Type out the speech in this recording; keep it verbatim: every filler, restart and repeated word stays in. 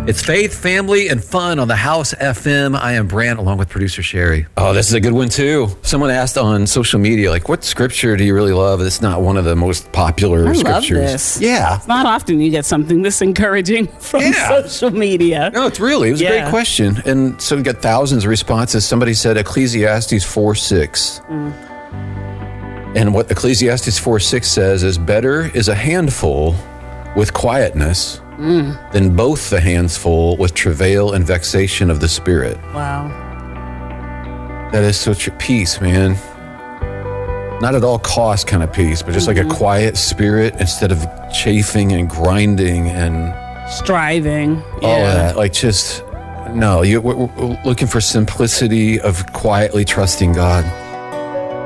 It's faith, family, and fun on the House F M. I am Brant, along with producer Sherry. Oh, this is a good one, too. Someone asked on social media, like, what scripture do you really love? It's not one of the most popular I scriptures. love this. Yeah. It's not often you get something this encouraging from Yeah. social media. No, it's really, it was a Yeah. great question. And so we got thousands of responses. Somebody said Ecclesiastes four six. Mm. And what Ecclesiastes four six says is, better is a handful with quietness mm. than both the hands full with travail and vexation of the spirit. Wow. That is such a peace, man. Not at all cost kind of peace, but just mm-hmm. like a quiet spirit instead of chafing and grinding and striving. All yeah. of that. Like just, no, you, we're, we're looking for simplicity of quietly trusting God.